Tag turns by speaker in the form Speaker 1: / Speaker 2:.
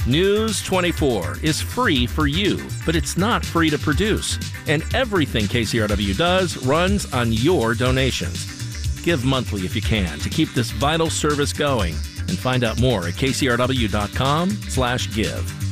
Speaker 1: News 24 is free for you, but it's not free to produce. And everything KCRW does runs on your donations. Give monthly if you can to keep this vital service going. And find out more at kcrw.com/give.